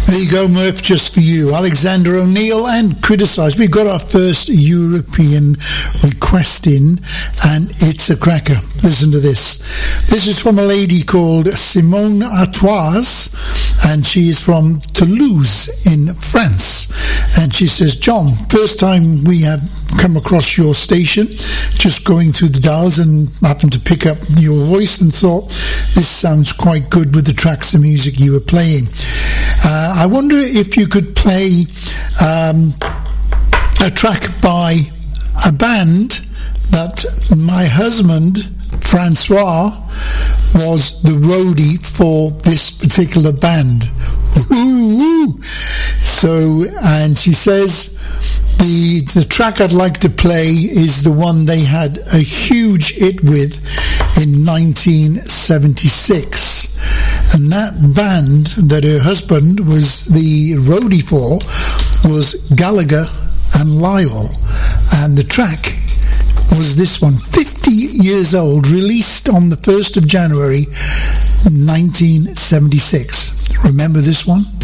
There you go, Murph, just for you. Alexander O'Neill and Criticise. We've got our first European request in, and it's a cracker. Listen to this. This is from a lady called Simone Artois, and she is from Toulouse in France. And she says, John, first time we have come across your station, just going through the dials, and happened to pick up your voice and thought, this sounds quite good with the tracks of music you were playing. I wonder if you could play a track by a band that my husband, Francois, was the roadie for this particular band. Woo-woo. So, and she says, the track I'd like to play is the one they had a huge hit with in 1976. And that band that her husband was the roadie for was Gallagher and Lyle. And the track was this one, 50 years old, released on the 1st of January 1976. Remember this one?